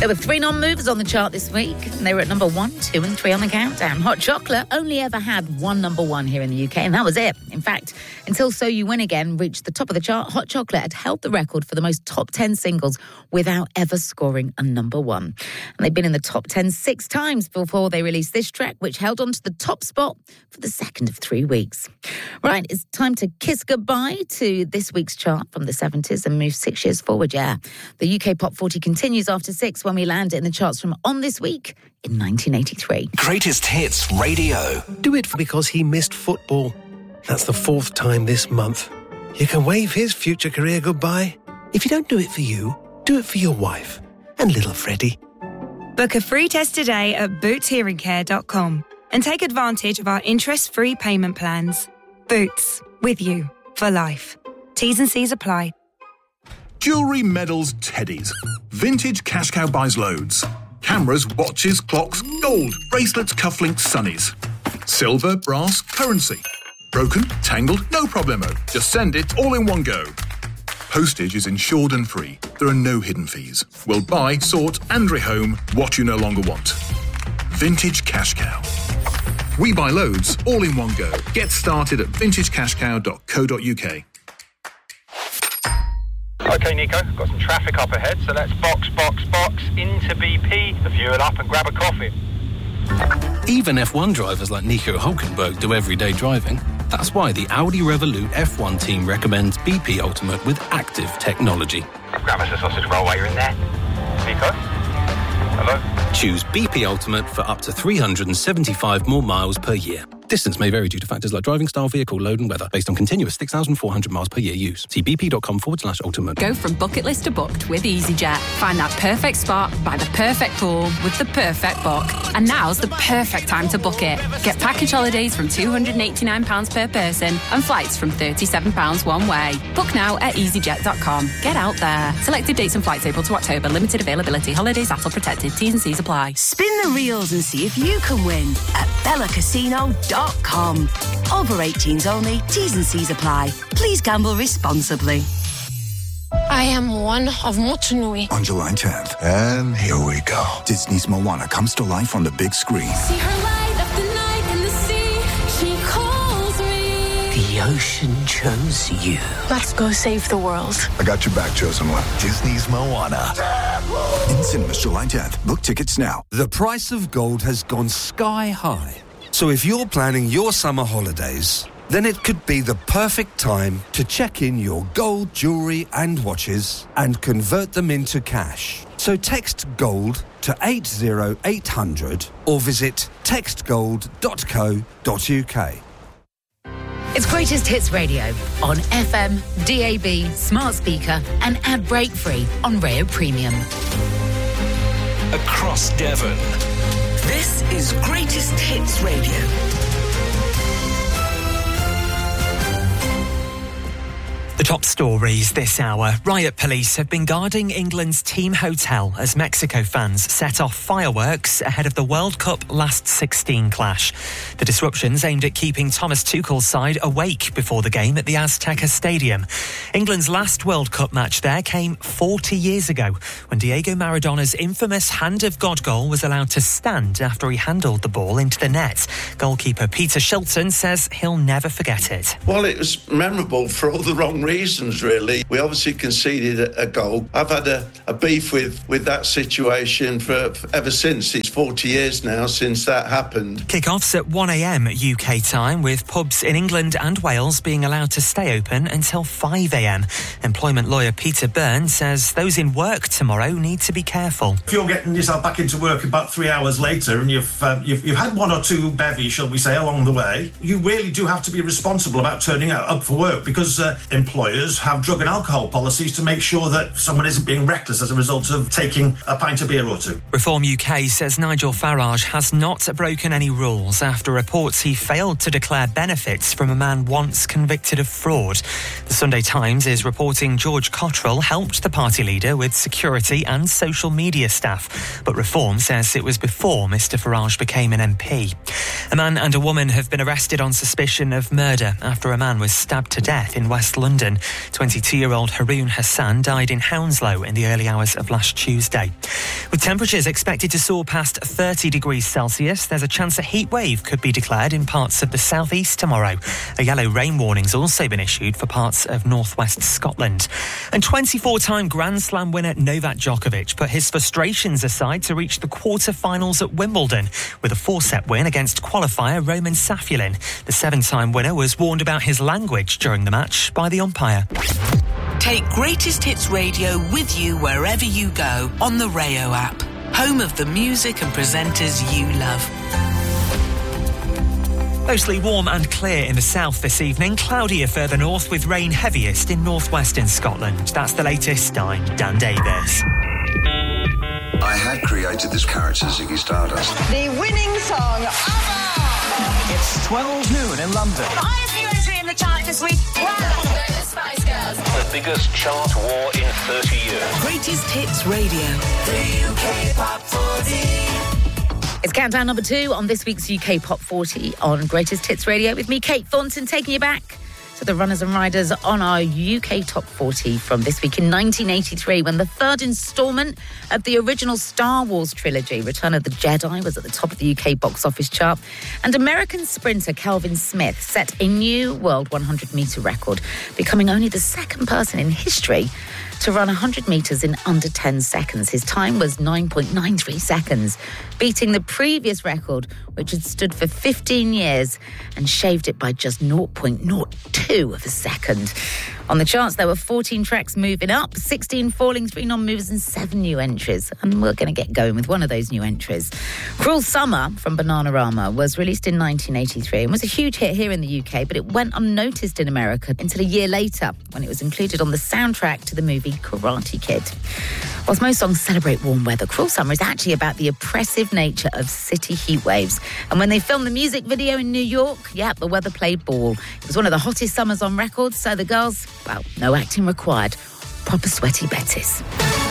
There were 3 non-movers on the chart this week, and they were at number 1, 2 and 3 on the countdown. Hot Chocolate only ever had one number 1 here in the UK, and that was it. In fact, until So You Win Again reached the top of the chart, Hot Chocolate had held the record for the most top 10 singles without ever scoring a number 1. And they've been in the top 10 6 times before they released this track, which held on to the top spot for the second of 3 weeks. Right, it's time to kiss goodbye to this week's chart from the 70s and move 6 years forward, yeah. The UK Pop 40 continues after 6 when we land in the charts from On This Week in 1983. Greatest Hits Radio. Do it because he missed football. That's the 4th time this month. You can wave his future career goodbye. If you don't do it for you, do it for your wife and little Freddie. Book a free test today at bootshearingcare.com and take advantage of our interest-free payment plans. Boots, with you for life. T's and C's apply. Jewellery, medals, teddies. Vintage Cash Cow buys loads. Cameras, watches, clocks, gold, bracelets, cufflinks, sunnies. Silver, brass, currency. Broken, tangled, no problemo. Just send it all in one go. Postage is insured and free. There are no hidden fees. We'll buy, sort and rehome what you no longer want. Vintage Cash Cow. We buy loads all in one go. Get started at vintagecashcow.co.uk. OK, Nico, got some traffic up ahead, so let's box into BP, the fuel up and grab a coffee. Even F1 drivers like Nico Hülkenberg do everyday driving. That's why the Audi Revolut F1 team recommends BP Ultimate with active technology. Grab us a sausage roll while you're in there. Nico? Hello? Choose BP Ultimate for up to 375 more miles per year. Distance may vary due to factors like driving style, vehicle load and weather, based on continuous 6,400 miles per year use. See bp.com/ultimate. Go from bucket list to booked with EasyJet. Find that perfect spot by the perfect pool with the perfect book. And now's the perfect time to book it. Get package holidays from £289 per person and flights from £37 one way. Book now at easyjet.com. Get out there. Selected dates and flights April to October. Limited availability. Holidays ATOL protected. T's and C's apply. Spin the reels and see if you can win at BellaCasino.com. Over 18s only. T's and C's apply. Please gamble responsibly. I am one of Motunui. On July 10th. And here we go. Disney's Moana comes to life on the big screen. See her light up the night in the sea. She calls me. The ocean chose you. Let's go save the world. I got your back, chosen one. Disney's Moana. In cinemas July 10th. Book tickets now. The price of gold has gone sky high. So if you're planning your summer holidays, then it could be the perfect time to check in your gold jewellery and watches and convert them into cash. So text GOLD to 80800 or visit textgold.co.uk. It's Greatest Hits Radio on FM, DAB, smart speaker and ad break free on Rayo Premium. Across Devon. This is Greatest Hits Radio. The top stories this hour. Riot police have been guarding England's team hotel as Mexico fans set off fireworks ahead of the World Cup Last 16 clash. The disruptions aimed at keeping Thomas Tuchel's side awake before the game at the Azteca Stadium. England's last World Cup match there came 40 years ago when Diego Maradona's infamous Hand of God goal was allowed to stand after he handled the ball into the net. Goalkeeper Peter Shilton says he'll never forget it. Well, it was memorable for all the wrong reasons, really. We obviously conceded a goal. I've had a beef with that situation for ever since. It's 40 years now since that happened. Kick-offs at 1am UK time, with pubs in England and Wales being allowed to stay open until 5am. Employment lawyer Peter Byrne says those in work tomorrow need to be careful. If you're getting yourself back into work about 3 hours later and you've had one or two bevies, shall we say, along the way, you really do have to be responsible about turning up for work, because employers have drug and alcohol policies to make sure that someone isn't being reckless as a result of taking a pint of beer or two. Reform UK says Nigel Farage has not broken any rules after reports he failed to declare benefits from a man once convicted of fraud. The Sunday Times is reporting George Cottrell helped the party leader with security and social media staff, but Reform says it was before Mr Farage became an MP. A man and a woman have been arrested on suspicion of murder after a man was stabbed to death in West London. 22-year-old Haroon Hassan died in Hounslow in the early hours of last Tuesday. With temperatures expected to soar past 30 degrees Celsius, there's a chance a heat wave could be declared in parts of the southeast tomorrow. A yellow rain warning's also been issued for parts of northwest Scotland. And 24-time Grand Slam winner Novak Djokovic put his frustrations aside to reach the quarter-finals at Wimbledon with a 4-set win against qualifier Roman Safulin. The 7-time winner was warned about his language during the match by the umpire. Take Greatest Hits Radio with you wherever you go on the Rayo app. Home of the music and presenters you love. Mostly warm and clear in the south this evening. Cloudier further north with rain heaviest in northwestern Scotland. That's the latest. I'm Dan Davis. I had created this character, Ziggy Stardust. The winning song, ABBA! It's 12 noon in London. Highest new entry in the chart this week. Wow! The Spice Girls. The biggest chart war in 30 years. Greatest Hits Radio. The UK Pop 40. It's countdown number 2 on this week's UK Pop 40 on Greatest Hits Radio with me, Kate Thornton, taking you back to the runners and riders on our UK Top 40 from this week in 1983, when the third instalment of the original Star Wars trilogy, Return of the Jedi, was at the top of the UK box office chart. And American sprinter Calvin Smith set a new world 100-metre record, becoming only the second person in history to run 100 metres in under 10 seconds. His time was 9.93 seconds, beating the previous record, which had stood for 15 years and shaved it by just 0.02 of a second. On the charts, there were 14 tracks moving up, 16 falling, 3 non-movers and 7 new entries. And we're going to get going with one of those new entries. Cruel Summer from Bananarama was released in 1983 and was a huge hit here in the UK, but it went unnoticed in America until a year later when it was included on the soundtrack to the movie Karate Kid. Whilst most songs celebrate warm weather, Cruel Summer is actually about the oppressive nature of city heat waves. And when they filmed the music video in New York, the weather played ball. It was one of the hottest summers on record, so the girls, well, no acting required. Proper sweaty Bettys.